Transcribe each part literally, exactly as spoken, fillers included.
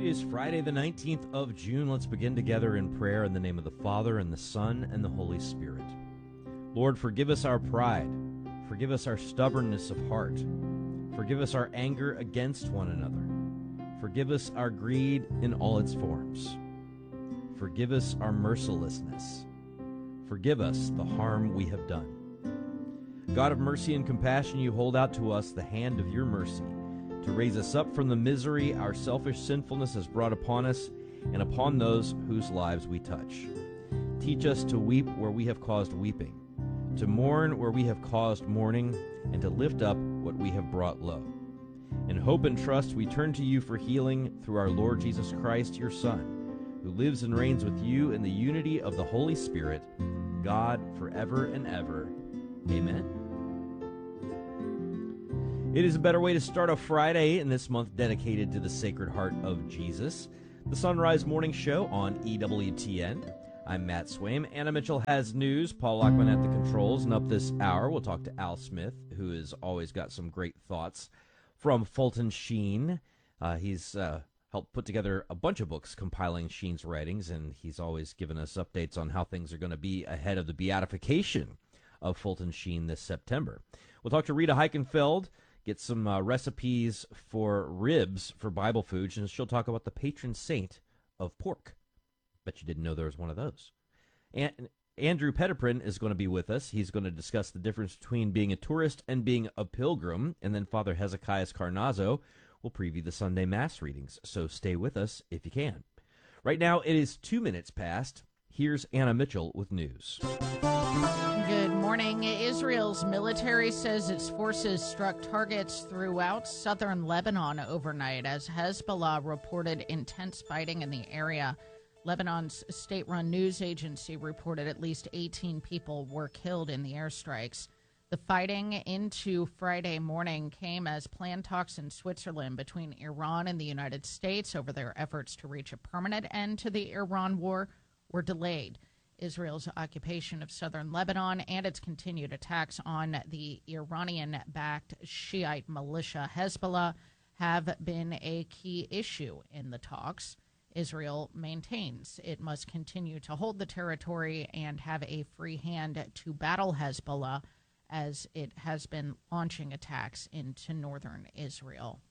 is Friday the nineteenth of June. Let's begin together in prayer in the name of the Father, and the Son, and the Holy Spirit. Lord, forgive us our pride. Forgive us our stubbornness of heart. Forgive us our anger against one another. Forgive us our greed in all its forms. Forgive us our mercilessness. Forgive us the harm we have done. God of mercy and compassion, you hold out to us the hand of your mercy to raise us up from the misery our selfish sinfulness has brought upon us and upon those whose lives we touch. Teach us to weep where we have caused weeping, to mourn where we have caused mourning, and to lift up what we have brought low. In hope and trust, we turn to you for healing through our Lord Jesus Christ, your Son, who lives and reigns with you in the unity of the Holy Spirit, God, forever and ever. Amen. It is a better way to start a Friday in this month dedicated to the Sacred Heart of Jesus. The Sunrise Morning Show on E W T N. I'm Matt Swaim. Anna Mitchell has news. Paul Lockman at the controls. And up this hour, we'll talk to Al Smith, who has always got some great thoughts from Fulton Sheen. Uh, he's uh, helped put together a bunch of books compiling Sheen's writings, and he's always given us updates on how things are going to be ahead of the beatification of Fulton Sheen this September. We'll talk to Rita Heichenfeld, get some uh, recipes for ribs for Bible Foods, and she'll talk about the patron saint of pork. Bet you didn't know there was one of those. And Andrew Petiprin is going to be with us. He's going to discuss the difference between being a tourist and being a pilgrim. And then Father Hezekiah Carnazzo will preview the Sunday Mass readings. So stay with us if you can. Right now, it is two minutes past. Here's Anna Mitchell with news. Good morning. Israel's military says its forces struck targets throughout southern Lebanon overnight as Hezbollah reported intense fighting in the area. Lebanon's state-run news agency reported at least eighteen people were killed in the airstrikes. The fighting into Friday morning came as planned talks in Switzerland between Iran and the United States over their efforts to reach a permanent end to the Iran war were delayed. Israel's occupation of southern Lebanon and its continued attacks on the Iranian-backed Shiite militia Hezbollah have been a key issue in the talks. Israel maintains it must continue to hold the territory and have a free hand to battle Hezbollah as it has been launching attacks into northern Israel.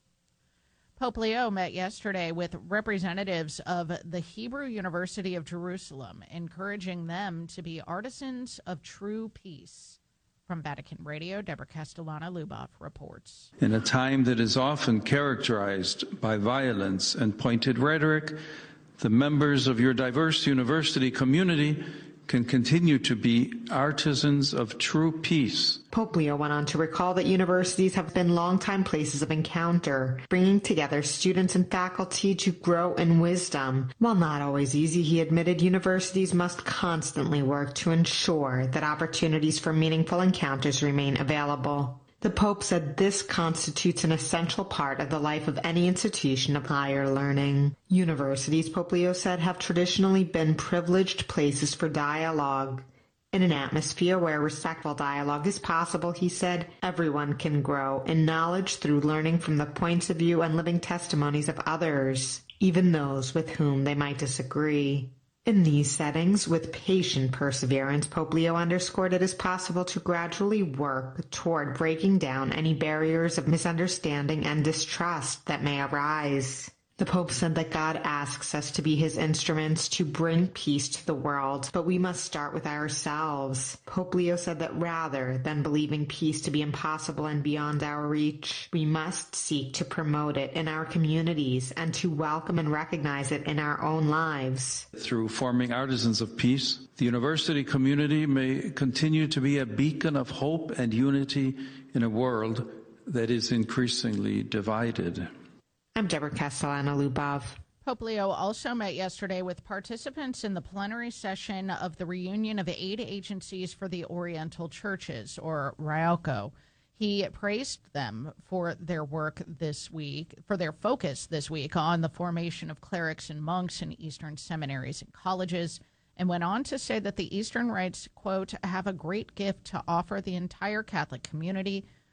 Pope Leo met yesterday with representatives of the Hebrew University of Jerusalem, encouraging them to be artisans of true peace. From Vatican Radio, Deborah Castellana-Lubov reports. In a time that is often characterized by violence and pointed rhetoric, the members of your diverse university community can continue to be artisans of true peace. Pope Leo went on to recall that universities have been longtime places of encounter, bringing together students and faculty to grow in wisdom. While not always easy, he admitted universities must constantly work to ensure that opportunities for meaningful encounters remain available. The Pope said this constitutes an essential part of the life of any institution of higher learning. Universities, Pope Leo said, have traditionally been privileged places for dialogue. In an atmosphere where respectful dialogue is possible, he said, everyone can grow in knowledge through learning from the points of view and living testimonies of others, even those with whom they might disagree. In these settings, with patient perseverance, Pope Leo underscored it is possible to gradually work toward breaking down any barriers of misunderstanding and distrust that may arise. The Pope said that God asks us to be his instruments to bring peace to the world, but we must start with ourselves. Pope Leo said that rather than believing peace to be impossible and beyond our reach, we must seek to promote it in our communities and to welcome and recognize it in our own lives. Through forming artisans of peace, the university community may continue to be a beacon of hope and unity in a world that is increasingly divided. I'm Deborah Castellana-Lubov. Pope Leo also met yesterday with participants in the plenary session of the reunion of aid agencies for the Oriental Churches, or RIALCO. He praised them for their work this week, for their focus this week on the formation of clerics and monks in Eastern seminaries and colleges, and went on to say that the Eastern Rites, quote, have a great gift to offer the entire Catholic community,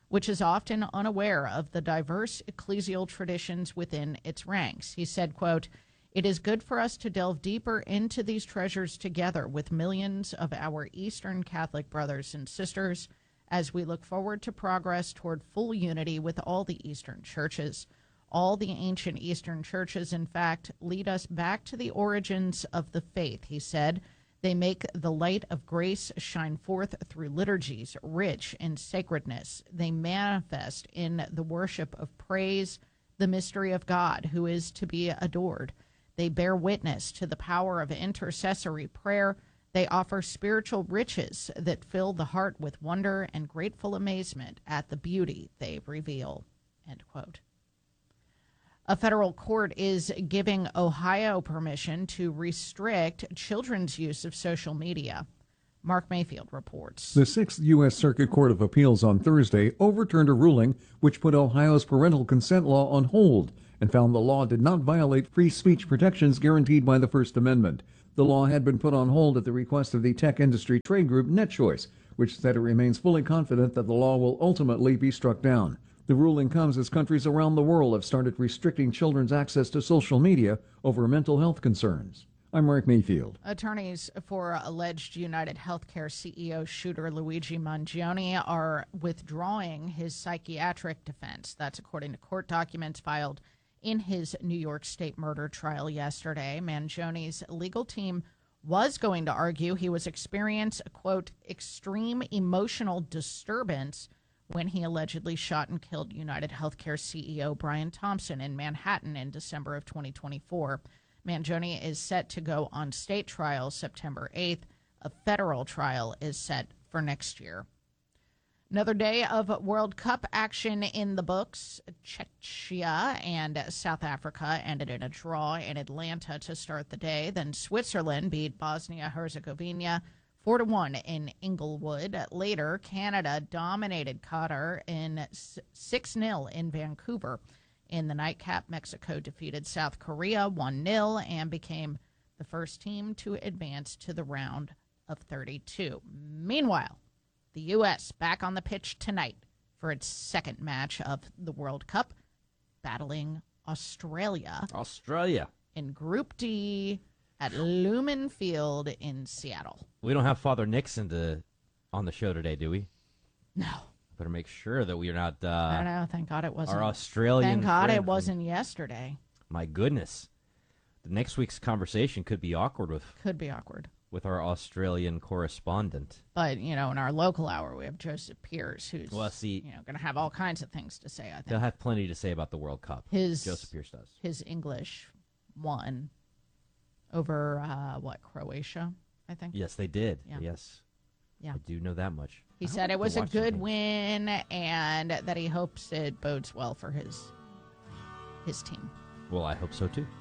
which is often unaware of the diverse ecclesial traditions within its ranks. He said, quote, "It is good for us to delve deeper into these treasures together with millions of our Eastern Catholic brothers and sisters as we look forward to progress toward full unity with all the Eastern churches. All the ancient Eastern churches, in fact, lead us back to the origins of the faith," he said. "They make the light of grace shine forth through liturgies rich in sacredness. They manifest in the worship of praise the mystery of God, who is to be adored. They bear witness to the power of intercessory prayer. They offer spiritual riches that fill the heart with wonder and grateful amazement at the beauty they reveal," end quote. A federal court is giving Ohio permission to restrict children's use of social media. Mark Mayfield reports. The Sixth U S. Circuit Court of Appeals on Thursday overturned a ruling which put Ohio's parental consent law on hold and found the law did not violate free speech protections guaranteed by the First Amendment. The law had been put on hold at the request of the tech industry trade group NetChoice, which said it remains fully confident that the law will ultimately be struck down. The ruling comes as countries around the world have started restricting children's access to social media over mental health concerns. I'm Mark Mayfield. Attorneys for alleged United Healthcare C E O shooter Luigi Mangione are withdrawing his psychiatric defense. That's according to court documents filed in his New York State murder trial yesterday. Mangione's legal team was going to argue he was experiencing a, quote, extreme emotional disturbance when he allegedly shot and killed United Healthcare C E O Brian Thompson in Manhattan in December of twenty twenty-four. Mangione is set to go on state trial September eighth. A federal trial is set for next year. Another day of World Cup action in the books. Czechia and South Africa ended in a draw in Atlanta to start the day. Then Switzerland beat Bosnia-Herzegovina four to one in Inglewood. Later, Canada dominated Qatar in six nil in Vancouver. In the nightcap, Mexico defeated South Korea one nil and became the first team to advance to the round of thirty-two. Meanwhile, the U S back on the pitch tonight for its second match of the World Cup, battling Australia. Australia. In Group D at Lumen Field in Seattle. We don't have Father Nixon to, on the show today, do we? No. Better make sure that we are not. Uh, I don't know. Thank God it wasn't. Our Australian. Thank God friend. it wasn't yesterday. My goodness. The next week's conversation could be awkward with Could be awkward. with our Australian correspondent. But, you know, in our local hour, we have Joseph Pierce, who's Well, see- you know, going to have all kinds of things to say, I think. They'll have plenty to say about the World Cup. His Joseph Pierce does. His English won over, uh, what, Croatia, I think? Yes, they did. Yeah. Yes. Yeah. I do know that much. He I said hope it to was a watch some good things. win and that he hopes it bodes well for his his team. Well, I hope so too.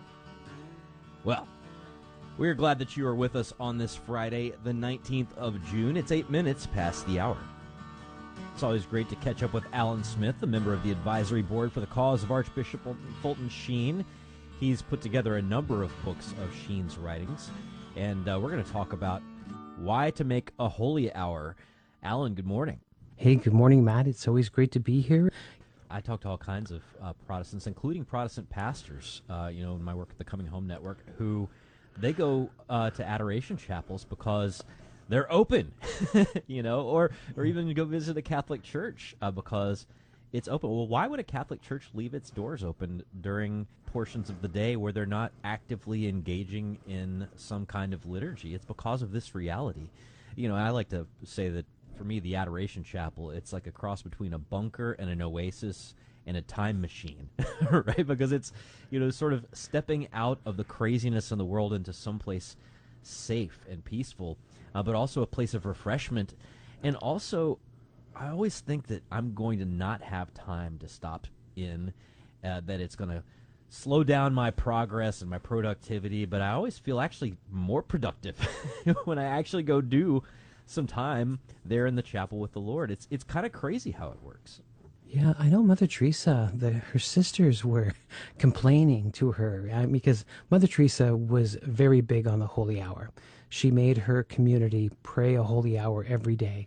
Well, we're glad that you are with us on this Friday, the nineteenth of June. It's eight minutes past the hour. It's always great to catch up with Alan Smith, a member of the advisory board for the cause of Archbishop Fulton Sheen. He's put together a number of books of Sheen's writings, and uh, we're going to talk about why to make a holy hour. Alan, good morning. Hey, good morning, Matt. It's always great to be here. I talk to all kinds of uh, Protestants, including Protestant pastors, uh, you know, in my work at the Coming Home Network, who they go uh, to adoration chapels because they're open, you know, or, or even go visit a Catholic church uh, because it's open. Well, why would a Catholic church leave its doors open during portions of the day where they're not actively engaging in some kind of liturgy? It's because of this reality. You know, I like to say that for me, the Adoration Chapel, it's like a cross between a bunker and an oasis and a time machine, right? Because it's, you know, sort of stepping out of the craziness in the world into someplace safe and peaceful, uh, but also a place of refreshment. And also, I always think that I'm going to not have time to stop in, uh, that it's going to slow down my progress and my productivity, but I always feel actually more productive when I actually go do some time there in the chapel with the Lord. It's it's kind of crazy how it works. Yeah, I know Mother Teresa, the, her sisters were complaining to her uh, because Mother Teresa was very big on the holy hour. She made her community pray a holy hour every day.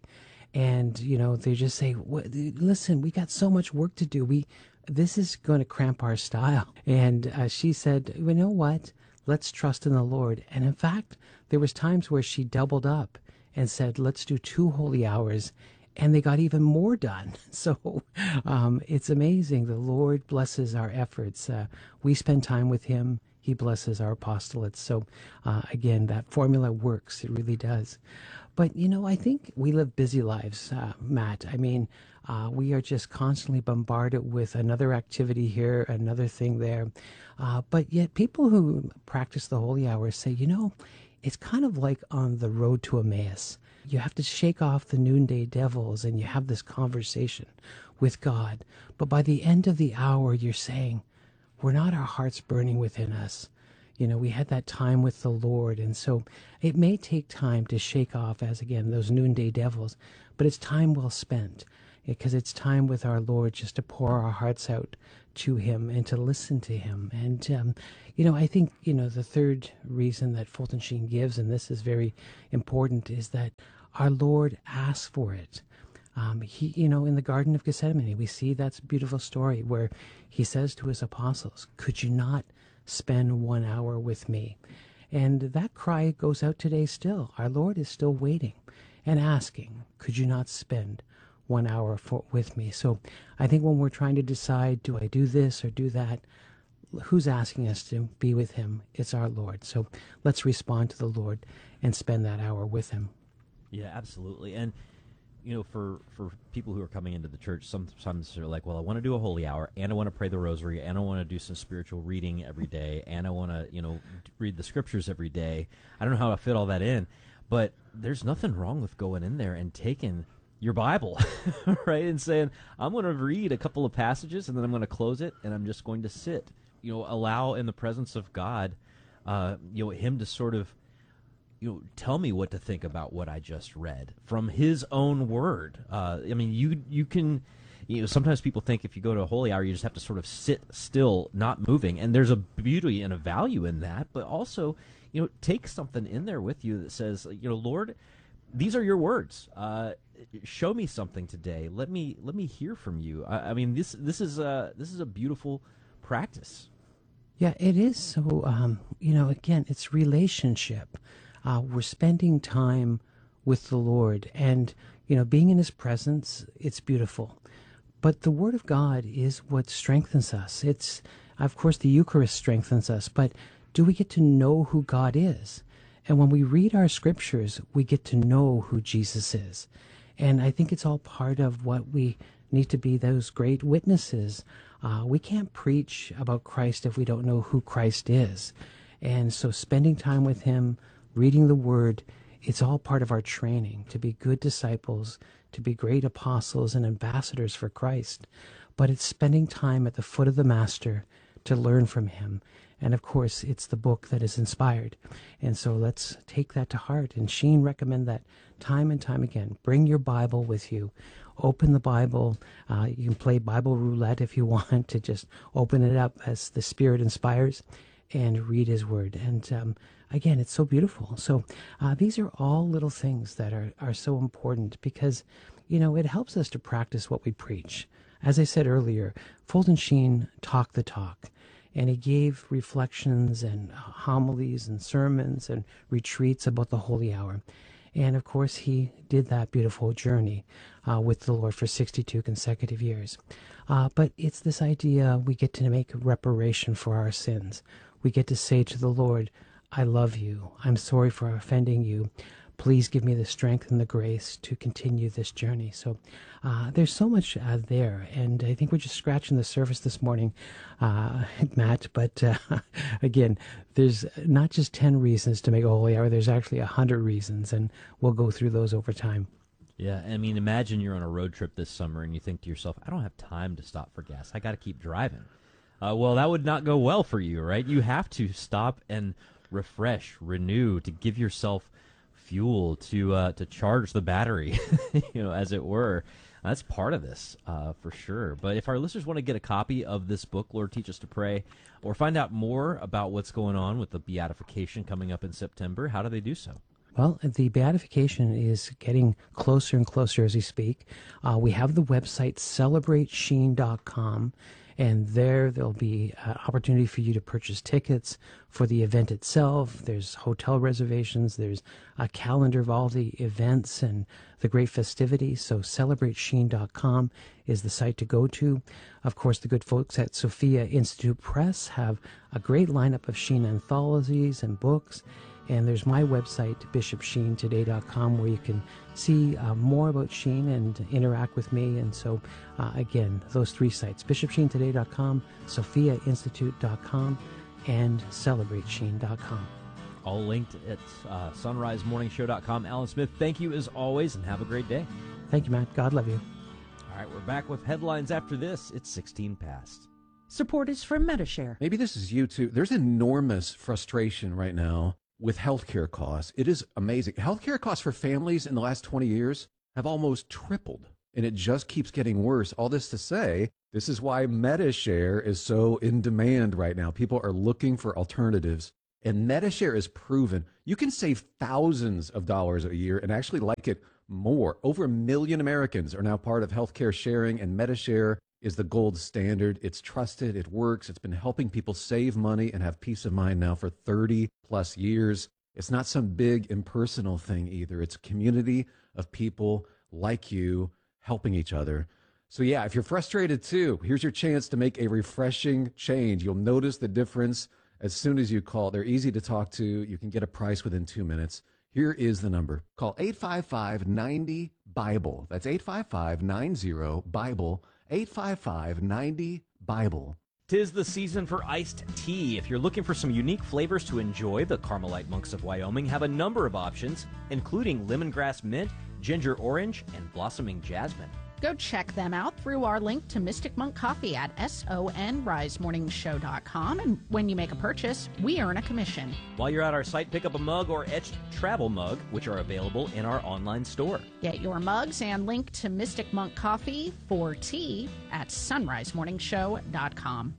And, you know, they just say, listen, we got so much work to do. We, this is going to cramp our style. And uh, she said, you know what? Let's trust in the Lord. And in fact, there was times where she doubled up and said, let's do two holy hours. And they got even more done. So um, it's amazing. The Lord blesses our efforts. Uh, we spend time with him. He blesses our apostolates. So uh, again, that formula works. It really does. But, you know, I think we live busy lives, uh, Matt. I mean, uh, we are just constantly bombarded with another activity here, another thing there. Uh, but yet people who practice the holy hours say, you know, it's kind of like on the road to Emmaus. You have to shake off the noonday devils and you have this conversation with God. But by the end of the hour, you're saying, we're not our hearts burning within us. You know, we had that time with the Lord. And so it may take time to shake off, as again, those noonday devils, but it's time well spent because it's time with our Lord just to pour our hearts out to him and to listen to him. And, um, you know, I think, you know, the third reason that Fulton Sheen gives, and this is very important, is that our Lord asks for it. Um, he, you know, in the Garden of Gethsemane, we see that beautiful story where he says to his apostles, could you not spend one hour with me? And that cry goes out today still. Our Lord is still waiting and asking, could you not spend one hour for, with me? So I think when we're trying to decide, do I do this or do that, who's asking us to be with him? It's our Lord. So let's respond to the Lord and spend that hour with him. Yeah, absolutely. And you know, for, for people who are coming into the church, sometimes they're like, well, I want to do a holy hour, and I want to pray the rosary, and I want to do some spiritual reading every day, and I want to, you know, read the scriptures every day. I don't know how to fit all that in, but there's nothing wrong with going in there and taking your Bible, right, and saying, I'm going to read a couple of passages, and then I'm going to close it, and I'm just going to sit. You know, allow in the presence of God, uh, you know, him to sort of, you know, tell me what to think about what I just read from his own word. Uh, I mean, you you can, you know, sometimes people think if you go to a holy hour, you just have to sort of sit still, not moving. And there's a beauty and a value in that. But also, you know, take something in there with you that says, you know, Lord, these are your words. Uh, show me something today. Let me let me hear from you. I, I mean, this this is a, this is a beautiful practice. Yeah, it is. So, um, you know, again, it's relationship. Uh, we're spending time with the Lord, and, you know, being in his presence, it's beautiful. But the Word of God is what strengthens us. It's, of course, the Eucharist strengthens us, but do we get to know who God is? And when we read our scriptures, we get to know who Jesus is. And I think it's all part of what we need to be, those great witnesses. Uh, we can't preach about Christ if we don't know who Christ is. And so spending time with him, reading the Word, it's all part of our training to be good disciples, to be great apostles and ambassadors for Christ. But it's spending time at the foot of the Master to learn from him. And of course, it's the book that is inspired. And so let's take that to heart. And Sheen recommend that time and time again. Bring your Bible with you. Open the Bible. Uh, you can play Bible roulette if you want to just open it up as the Spirit inspires and read his Word. And um, again, it's so beautiful. So uh, these are all little things that are, are so important because, you know, it helps us to practice what we preach. As I said earlier, Fulton Sheen talked the talk, and he gave reflections and homilies and sermons and retreats about the Holy Hour. And of course, he did that beautiful journey uh, with the Lord for sixty-two consecutive years. Uh, but it's this idea we get to make reparation for our sins. We get to say to the Lord, I love you. I'm sorry for offending you. Please give me the strength and the grace to continue this journey. So uh, there's so much uh, there, and I think we're just scratching the surface this morning, uh, Matt. But uh, again, there's not just ten reasons to make a holy hour. There's actually a hundred reasons, and we'll go through those over time. Yeah, I mean, imagine you're on a road trip this summer, and you think to yourself, I don't have time to stop for gas. I got to keep driving. Uh, well, that would not go well for you, right? You have to stop and refresh, renew, to give yourself fuel to uh, to charge the battery, you know, as it were. That's part of this, uh, for sure. But if our listeners want to get a copy of this book, Lord Teach Us to Pray, or find out more about what's going on with the beatification coming up in September, how do they do so? Well, the beatification is getting closer and closer as we speak. Uh, we have the website celebrate sheen dot com, and there there'll be an opportunity for you to purchase tickets for the event itself. There's hotel reservations. There's a calendar of all the events and the great festivities. So celebrate sheen dot com is the site to go to. Of course, the good folks at Sophia Institute Press have a great lineup of Sheen anthologies and books. And there's my website, bishop sheen today dot com, where you can see uh, more about Sheen and interact with me. And so, uh, again, those three sites, bishop sheen today dot com, sophia institute dot com, and celebrate sheen dot com. All linked at uh, sunrise morning show dot com. Alan Smith, thank you as always, and have a great day. Thank you, Matt. God love you. All right, we're back with headlines after this. It's sixteen past. Support is from Medi-Share. Maybe this is you too. There's enormous frustration right now with healthcare costs. It is amazing. Healthcare costs for families in the last twenty years have almost tripled, and it just keeps getting worse. All this to say, this is why Medi-Share is so in demand right now. People are looking for alternatives, and Medi-Share is proven. You can save thousands of dollars a year and actually like it more. Over a million Americans are now part of healthcare sharing, and Medi-Share is the gold standard. It's trusted, it works, it's been helping people save money and have peace of mind now for thirty plus years. It's not some big impersonal thing either. It's a community of people like you helping each other. So yeah, if you're frustrated too, here's your chance to make a refreshing change. You'll notice the difference as soon as you call. They're easy to talk to. You can get a price within two minutes. Here is the number. Call eight five five, nine zero, BIBLE. That's eight five five, nine zero, BIBLE. eight five five, nine zero, BIBLE. Tis the season for iced tea. If you're looking for some unique flavors to enjoy, the Carmelite Monks of Wyoming have a number of options, including lemongrass mint, ginger orange, and blossoming jasmine. Go check them out through our link to Mystic Monk Coffee at sunrise morning show dot com. And when you make a purchase, we earn a commission. While you're at our site, pick up a mug or etched travel mug, which are available in our online store. Get your mugs and link to Mystic Monk Coffee for tea at sunrise morning show dot com.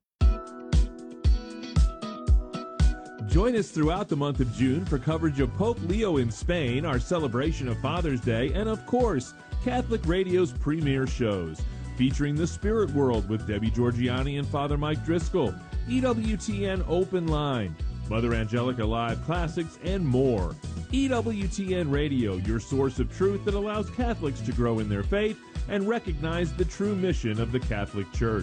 Join us throughout the month of June for coverage of Pope Leo in Spain, our celebration of Father's Day, and of course, Catholic Radio's premier shows, featuring The Spirit World with Debbie Georgiani and Father Mike Driscoll, E W T N Open Line, Mother Angelica Live Classics, and more. E W T N Radio, your source of truth that allows Catholics to grow in their faith and recognize the true mission of the Catholic Church.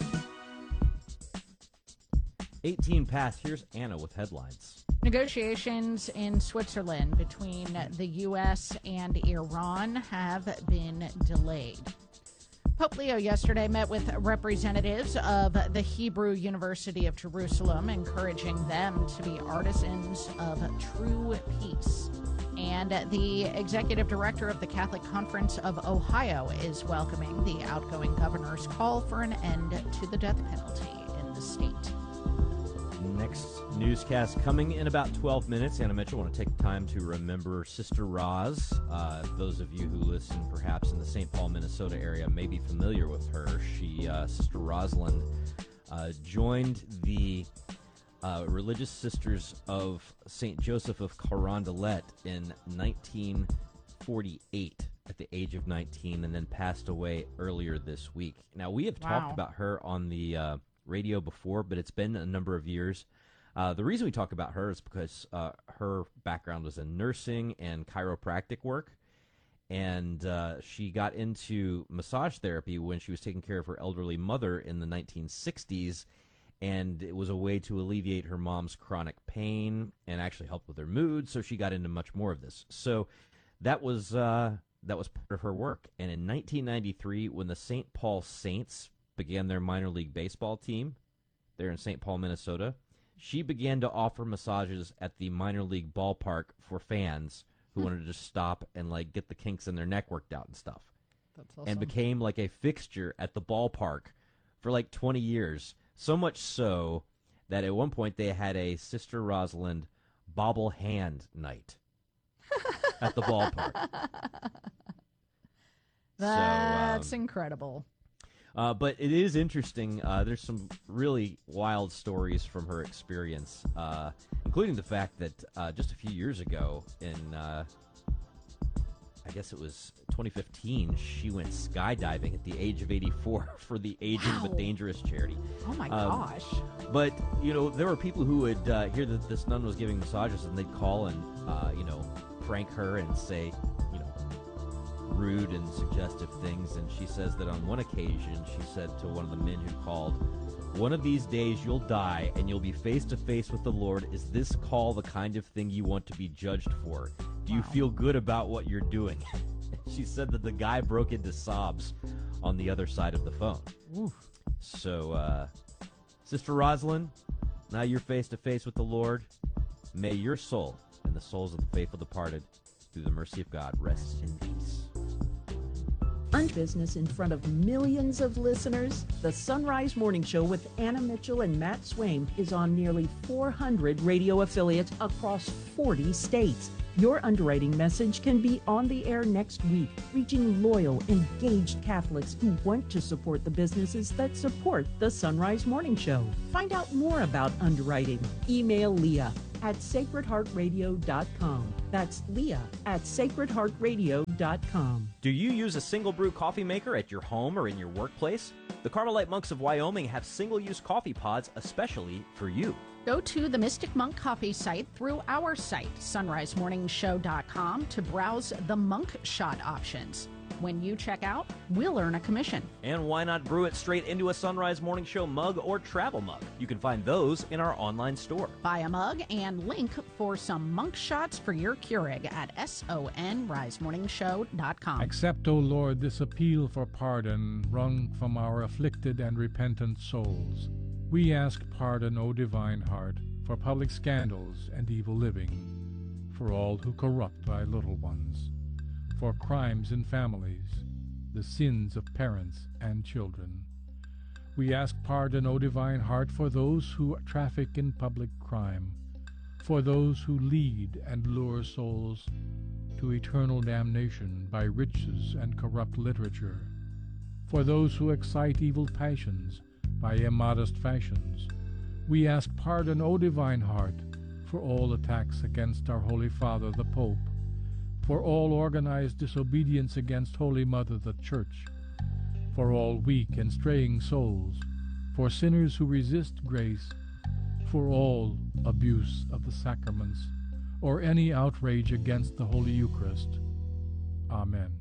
eighteen past. Here's Anna with headlines. Negotiations in Switzerland between the U S and Iran have been delayed. Pope Leo yesterday met with representatives of the Hebrew University of Jerusalem, encouraging them to be artisans of true peace. And the executive director of the Catholic Conference of Ohio is welcoming the outgoing governor's call for an end to the death penalty in the state. Next newscast coming in about twelve minutes. Anna Mitchell, I want to take time to remember Sister Roz. Uh, those of you who listen perhaps in the Saint Paul, Minnesota area may be familiar with her. She, uh, Sister Rosalind, uh, joined the uh, Religious Sisters of Saint Joseph of Carondelet in nineteen forty-eight at the age of nineteen, and then passed away earlier this week. Now, we have Wow. talked about her on the uh, radio before, but it's been a number of years. Uh, the reason we talk about her is because uh, her background was in nursing and chiropractic work, and uh, she got into massage therapy when she was taking care of her elderly mother in the nineteen sixties, and it was a way to alleviate her mom's chronic pain and actually help with her mood, so she got into much more of this. So that was uh, that was part of her work. And in nineteen ninety-three, when the Saint Paul Saints began their minor league baseball team there in Saint Paul, Minnesota, she began to offer massages at the minor league ballpark for fans who wanted to just stop and like get the kinks in their neck worked out and stuff. That's awesome. And became like a fixture at the ballpark for like twenty years. So much so that at one point they had a Sister Rosalind bobble hand night at the ballpark. That's so, um, incredible. Uh, but it is interesting. Uh, there's some really wild stories from her experience, uh, including the fact that uh, just a few years ago, in uh, I guess it was twenty fifteen, she went skydiving at the age of eighty-four for the Aging Wow. but Dangerous charity. Oh my Um, gosh. But, you know, there were people who would uh, hear that this nun was giving massages, and they'd call and, uh, you know, prank her and say, you know, rude and suggestive things. And she says that on one occasion, she said to one of the men who called, "One of these days you'll die and you'll be face to face with the Lord. Is this call the kind of thing you want to be judged for? Do you feel good about what you're doing?" She said that the guy broke into sobs on the other side of the phone. Oof. So, uh, Sister Rosalind, now you're face to face with the Lord. May your soul and the souls of the faithful departed, through the mercy of God, rest in peace. Business in front of millions of listeners. The Sunrise Morning Show with Anna Mitchell and Matt Swaim is on nearly four hundred radio affiliates across forty states. Your underwriting message can be on the air next week, reaching loyal, engaged Catholics who want to support the businesses that support the Sunrise Morning Show. Find out more about underwriting. Email Leah at sacred heart radio dot com. That's Leah at sacred heart radio dot com. Do you use a single brew coffee maker at your home or in your workplace? The Carmelite Monks of Wyoming have single-use coffee pods especially for you. Go to the Mystic Monk Coffee site through our site, sunrise morning show dot com, to browse the monk shot options. When you check out, we'll earn a commission. And why not brew it straight into a Sunrise Morning Show mug or travel mug? You can find those in our online store. Buy a mug and link for some monk shots for your Keurig at sunrise morning show dot com. Accept, O Lord, this appeal for pardon wrung from our afflicted and repentant souls. We ask pardon, O Divine Heart, for public scandals and evil living, for all who corrupt thy little ones, for crimes in families, the sins of parents and children. We ask pardon, O Divine Heart, for those who traffic in public crime, for those who lead and lure souls to eternal damnation by riches and corrupt literature, for those who excite evil passions by immodest fashions. We ask pardon, O Divine Heart, for all attacks against our Holy Father, the Pope, for all organized disobedience against Holy Mother, the Church, for all weak and straying souls, for sinners who resist grace, for all abuse of the sacraments, or any outrage against the Holy Eucharist. Amen.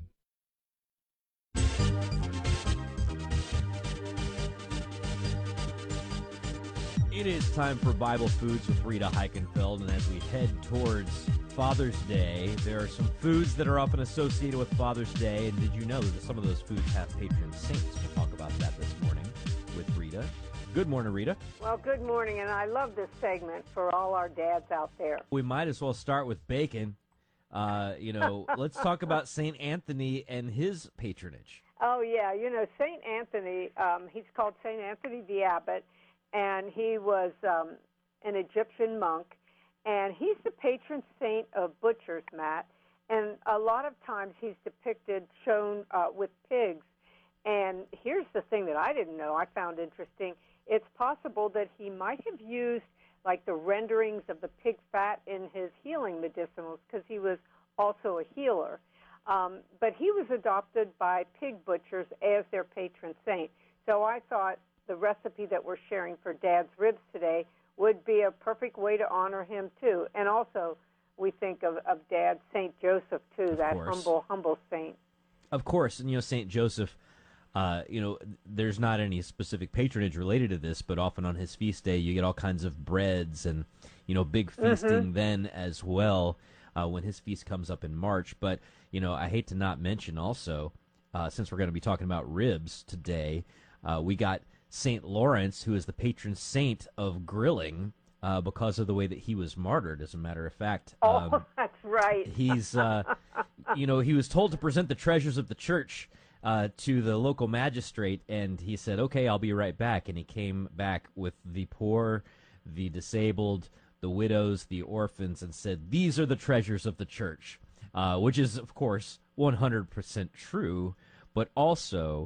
It is time for Bible Foods with Rita Heichenfeld, and as we head towards Father's Day, there are some foods that are often associated with Father's Day, and did you know that some of those foods have patron saints? We'll talk about that this morning with Rita. Good morning, Rita. Well, good morning, and I love this segment for all our dads out there. We might as well start with bacon. Uh, you know, let's talk about Saint Anthony and his patronage. Oh, yeah, you know, Saint Anthony, um, he's called Saint Anthony the Abbot, and he was um, an Egyptian monk, and he's the patron saint of butchers, Matt, and a lot of times he's depicted, shown uh, with pigs, and here's the thing that I didn't know, I found interesting. It's possible that he might have used, like, the renderings of the pig fat in his healing medicinals, because he was also a healer. Um, but he was adopted by pig butchers as their patron saint. So I thought the recipe that we're sharing for Dad's ribs today would be a perfect way to honor him, too. And also, we think of, of Dad, Saint Joseph, too, Of that course. humble, humble saint. Of course, and, you know, Saint Joseph, uh, you know, there's not any specific patronage related to this, but often on his feast day, you get all kinds of breads and, you know, big feasting Mhm. then as well uh, when his feast comes up in March. But, you know, I hate to not mention also, uh, since we're going to be talking about ribs today, uh, we got Saint Lawrence, who is the patron saint of grilling uh, because of the way that he was martyred, as a matter of fact. Oh, Um, that's right. He's, uh, you know, he was told to present the treasures of the church uh, to the local magistrate, and he said, okay, I'll be right back. And he came back with the poor, the disabled, the widows, the orphans, and said, these are the treasures of the church, uh, which is, of course, one hundred percent true, but also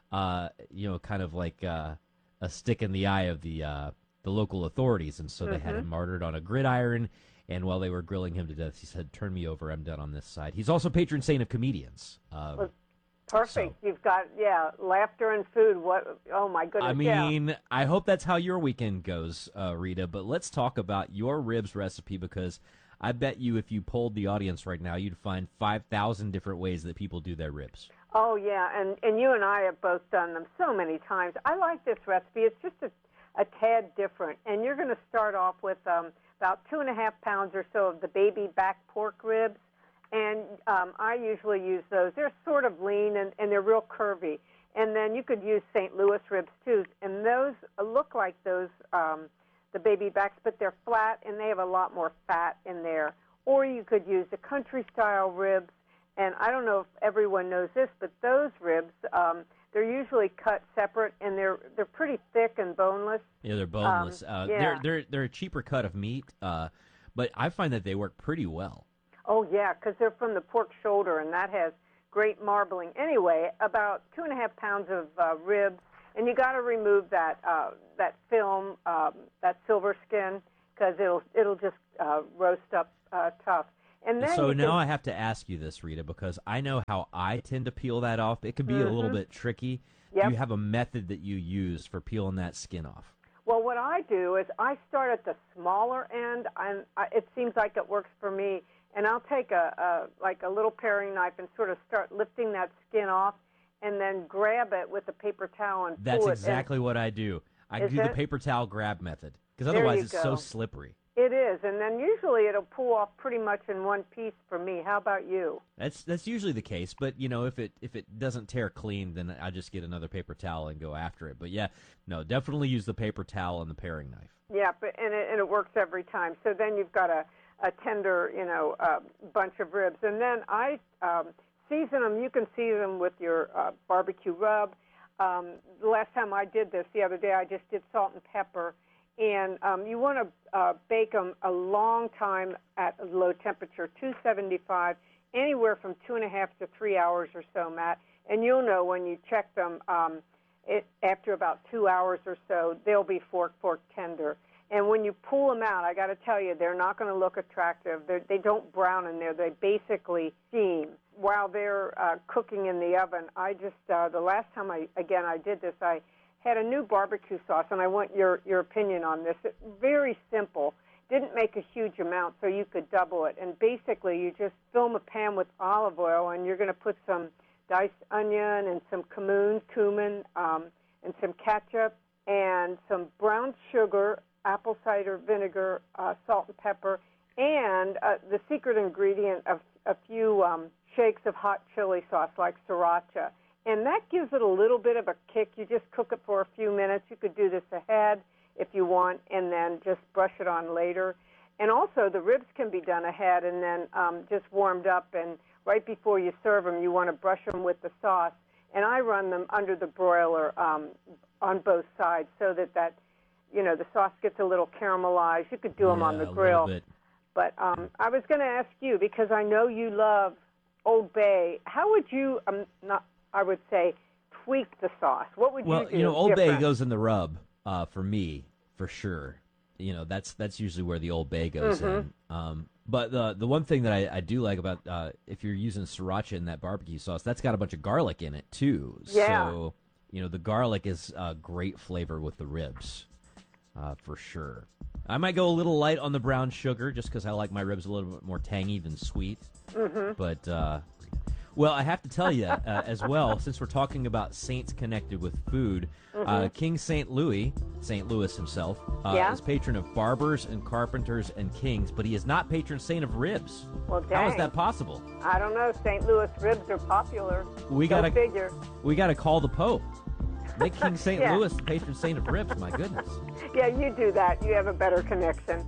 uh, you know, kind of like uh, a stick in the eye of the uh, the local authorities, and so they mm-hmm. had him martyred on a gridiron. And while they were grilling him to death, he said, "Turn me over. I'm done on this side." He's also patron saint of comedians. Uh, well, perfect. So. You've got yeah, laughter and food. What? Oh my goodness. I mean, yeah. I hope that's how your weekend goes, uh, Rita. But let's talk about your ribs recipe, because I bet you if you polled the audience right now, you'd find five thousand different ways that people do their ribs. Oh, yeah, and, and you and I have both done them so many times. I like this recipe. It's just a, a tad different. And you're going to start off with um, about two and a half pounds or so of the baby back pork ribs. And um, I usually use those. They're sort of lean, and, and they're real curvy. And then you could use Saint Louis ribs, too. And those look like those, um, the baby backs, but they're flat, and they have a lot more fat in there. Or you could use the country-style ribs. And I don't know if everyone knows this, but those ribs, um, they're usually cut separate, and they're they're pretty thick and boneless. Yeah, they're boneless. Um, uh, yeah. They're they're they're a cheaper cut of meat, uh, but I find that they work pretty well. Oh yeah, because they're from the pork shoulder, and that has great marbling. Anyway, about two and a half pounds of uh, ribs, and you got to remove that uh, that film, um, that silver skin, because it'll it'll just uh, roast up uh, tough. And then so now can... I have to ask you this, Rita, because I know how I tend to peel that off. It can be mm-hmm. a little bit tricky. Yep. Do you have a method that you use for peeling that skin off? Well, what I do is I start at the smaller end, and I, it seems like it works for me. And I'll take a, a like a little paring knife and sort of start lifting that skin off, and then grab it with a paper towel and That's pull exactly it. what I do. I Is do it? the paper towel grab method, because There otherwise you it's go. so slippery. It is, and then usually it'll pull off pretty much in one piece for me. How about you? That's that's usually the case, but you know, if it if it doesn't tear clean, then I just get another paper towel and go after it. But yeah, no, definitely use the paper towel and the paring knife. Yeah, but and it, and it works every time. So then you've got a, a tender, you know, uh, bunch of ribs, and then I um, season them. You can season them with your uh, barbecue rub. Um, the last time I did this, the other day, I just did salt and pepper. And um, you want to uh, bake them a long time at a low temperature, two seventy-five, anywhere from two and a half to three hours or so, Matt. And you'll know when you check them um, it, after about two hours or so, they'll be fork, fork tender. And when you pull them out, I got to tell you, they're not going to look attractive. They're, they don't brown in there. They basically steam. While they're uh, cooking in the oven, I just, uh, the last time, I again, I did this, I had a new barbecue sauce, and I want your, your opinion on this. It's very simple. Didn't make a huge amount, so you could double it. And basically, you just fill a pan with olive oil, and you're going to put some diced onion and some cumin, cumin um, and some ketchup and some brown sugar, apple cider vinegar, uh, salt and pepper, and uh, the secret ingredient of a few um, shakes of hot chili sauce like sriracha. And that gives it a little bit of a kick. You just cook it for a few minutes. You could do this ahead if you want, and then just brush it on later. And also, the ribs can be done ahead and then um, just warmed up. And right before you serve them, you want to brush them with the sauce. And I run them under the broiler um, on both sides so that, that, you know, the sauce gets a little caramelized. You could do them yeah, on the a grill. little bit. But um, I was going to ask you, because I know you love Old Bay, how would you, um, not, I would say, tweak the sauce? What would well, you do? you know, Old different? Bay goes in the rub uh, for me, for sure. You know, that's that's usually where the Old Bay goes mm-hmm. in. Um, but the the one thing that I, I do like about uh, if you're using sriracha in that barbecue sauce, that's got a bunch of garlic in it too. Yeah. So you know, the garlic is a great flavor with the ribs, uh, for sure. I might go a little light on the brown sugar just because I like my ribs a little bit more tangy than sweet. Mm-hmm. But uh, well, I have to tell you uh, as well, since we're talking about saints connected with food, mm-hmm. uh, King Saint Louis, Saint Louis himself, uh, yeah? is patron of barbers and carpenters and kings, but he is not patron saint of ribs. Well, dang. How is that possible? I don't know. Saint Louis ribs are popular. We Go gotta figure. We gotta call the Pope. Make King Saint yeah. Louis the patron saint of ribs. My goodness. Yeah, you do that. You have a better connection.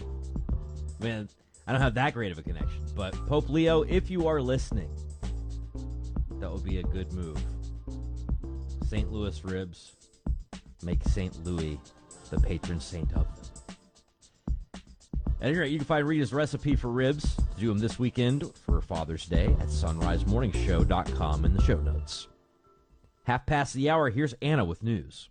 Man, I don't have that great of a connection, but Pope Leo, if you are listening, that would be a good move. Saint Louis ribs, make Saint Louis the patron saint of them. At any rate, you can find Rita's recipe for ribs to do them this weekend for Father's Day at sunrise morning show dot com in the show notes. Half past the hour, here's Anna with news.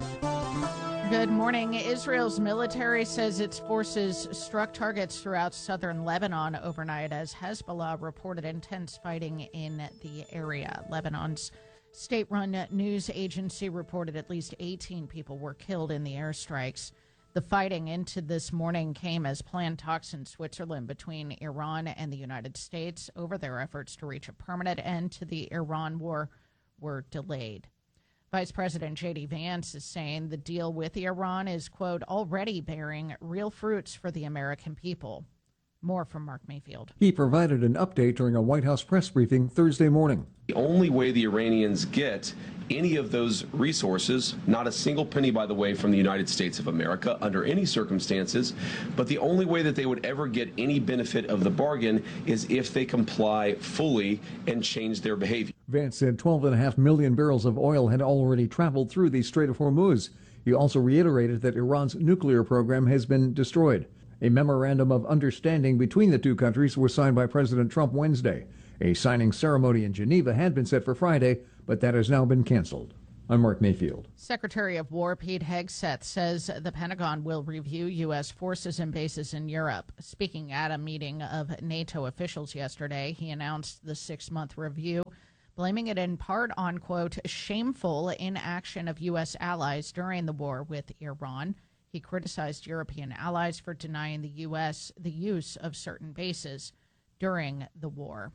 Good morning. Israel's military says its forces struck targets throughout southern Lebanon overnight as Hezbollah reported intense fighting in the area. Lebanon's state-run news agency reported at least eighteen people were killed in the airstrikes. The fighting into this morning came as planned talks in Switzerland between Iran and the United States over their efforts to reach a permanent end to the Iran war were delayed. Vice President J D. Vance is saying the deal with Iran is, quote, already bearing real fruits for the American people. More from Mark Mayfield. He provided an update during a White House press briefing Thursday morning. The only way the Iranians get any of those resources, not a single penny, by the way, from the United States of America under any circumstances, but the only way that they would ever get any benefit of the bargain is if they comply fully and change their behavior. Vance said twelve point five million barrels of oil had already traveled through the Strait of Hormuz. He also reiterated that Iran's nuclear program has been destroyed. A memorandum of understanding between the two countries was signed by President Trump Wednesday. A signing ceremony in Geneva had been set for Friday, but that has now been canceled. I'm Mark Mayfield. Secretary of War Pete Hegseth says the Pentagon will review U S forces and bases in Europe. Speaking at a meeting of NATO officials yesterday, he announced the six-month review, blaming it in part on, quote, shameful inaction of U S allies during the war with Iran. He criticized European allies for denying the U S the use of certain bases during the war.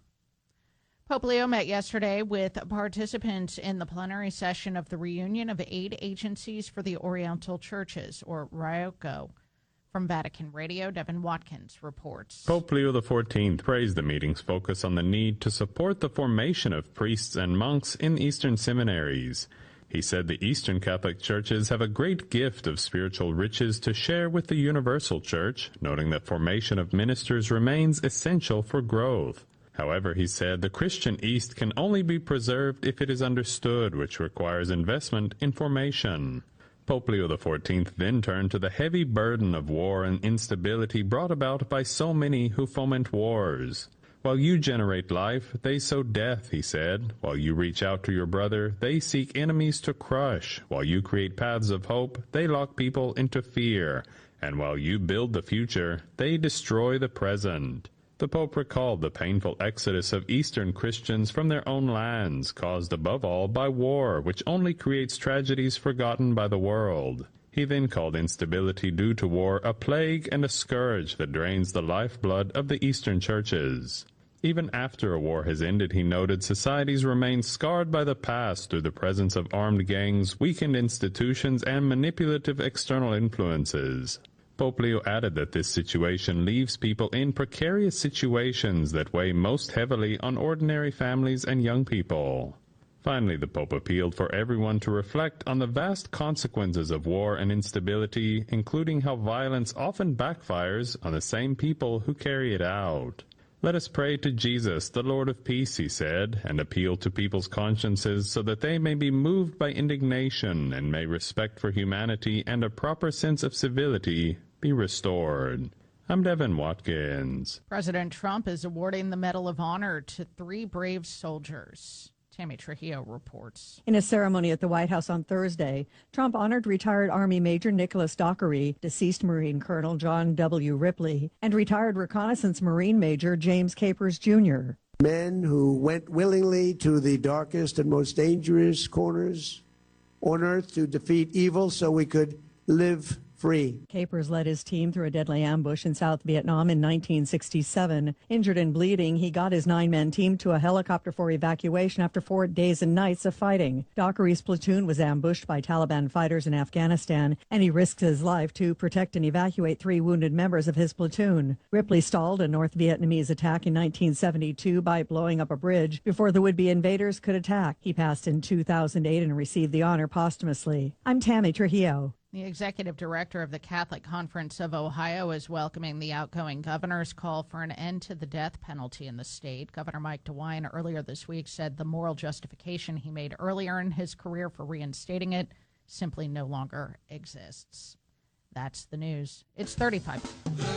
Pope Leo met yesterday with participants in the plenary session of the reunion of aid agencies for the Oriental Churches, or RIOCO. From Vatican Radio, Devin Watkins reports. Pope Leo the fourteenth praised the meeting's focus on the need to support the formation of priests and monks in Eastern seminaries. He said the Eastern Catholic churches have a great gift of spiritual riches to share with the Universal Church, noting that formation of ministers remains essential for growth. However, he said the Christian East can only be preserved if it is understood, which requires investment in formation. Pope Leo the fourteenth then turned to the heavy burden of war and instability brought about by so many who foment wars. While you generate life, they sow death, he said. While you reach out to your brother, they seek enemies to crush. While you create paths of hope, they lock people into fear. And while you build the future, they destroy the present. The Pope recalled the painful exodus of Eastern Christians from their own lands, caused above all by war, which only creates tragedies forgotten by the world. He then called instability due to war a plague and a scourge that drains the lifeblood of the Eastern churches. Even after a war has ended, he noted, societies remain scarred by the past through the presence of armed gangs, weakened institutions, and manipulative external influences. Pope Leo added that this situation leaves people in precarious situations that weigh most heavily on ordinary families and young people. Finally, the Pope appealed for everyone to reflect on the vast consequences of war and instability, including how violence often backfires on the same people who carry it out. Let us pray to Jesus, the Lord of peace, he said, and appeal to people's consciences so that they may be moved by indignation and may respect for humanity and a proper sense of civility be restored. I'm Devin Watkins. President Trump is awarding the Medal of Honor to three brave soldiers. Tammy Trujillo reports. In a ceremony at the White House on Thursday, Trump honored retired Army Major Nicholas Dockery, deceased Marine Colonel John W. Ripley, and retired Reconnaissance Marine Major James Capers, Junior Men who went willingly to the darkest and most dangerous corners on earth to defeat evil so we could live free. Capers led his team through a deadly ambush in South Vietnam in nineteen sixty-seven. Injured and bleeding, he got his nine-man team to a helicopter for evacuation after four days and nights of fighting. Dockery's platoon was ambushed by Taliban fighters in Afghanistan, and he risked his life to protect and evacuate three wounded members of his platoon. Ripley stalled a North Vietnamese attack in nineteen seventy-two by blowing up a bridge before the would-be invaders could attack. He passed in two thousand eight and received the honor posthumously. I'm Tammy Trujillo. The executive director of the Catholic Conference of Ohio is welcoming the outgoing governor's call for an end to the death penalty in the state. Governor Mike DeWine earlier this week said the moral justification he made earlier in his career for reinstating it simply no longer exists. That's the news. It's thirty-five. The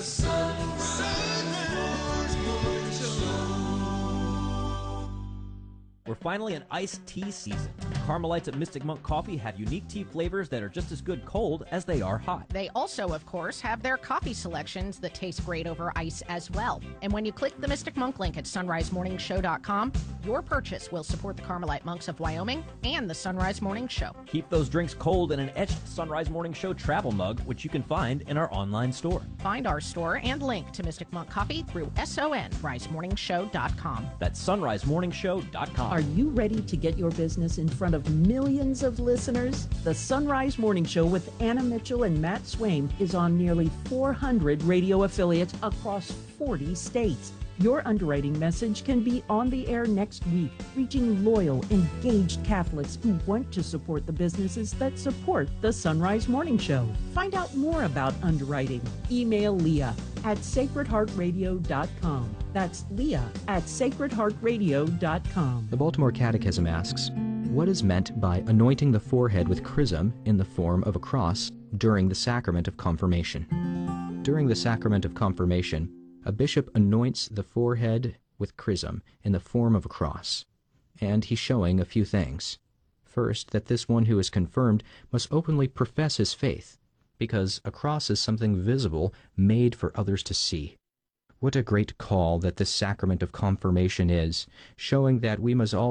We're finally in iced tea season. Carmelites at Mystic Monk Coffee have unique tea flavors that are just as good cold as they are hot. They also, of course, have their coffee selections that taste great over ice as well. And when you click the Mystic Monk link at sunrise morning show dot com, your purchase will support the Carmelite Monks of Wyoming and the Sunrise Morning Show. Keep those drinks cold in an etched Sunrise Morning Show travel mug, which you can find in our online store. Find our store and link to Mystic Monk Coffee through sunrise morning show dot com. That's sunrise morning show dot com. Are you ready to get your business in front of millions of listeners? The Sunrise Morning Show with Anna Mitchell and Matt Swaim is on nearly four hundred radio affiliates across forty states. Your underwriting message can be on the air next week, reaching loyal, engaged Catholics who want to support the businesses that support the Sunrise Morning Show. Find out more about underwriting. Email Leah at sacred heart radio dot com. That's Leah at sacred heart radio dot com. The Baltimore Catechism asks, what is meant by anointing the forehead with chrism in the form of a cross during the sacrament of confirmation? During the sacrament of confirmation, a bishop anoints the forehead with chrism in the form of a cross, and he's showing a few things. First, that this one who is confirmed must openly profess his faith, because a cross is something visible made for others to see. What a great call that this sacrament of confirmation is, showing that we must all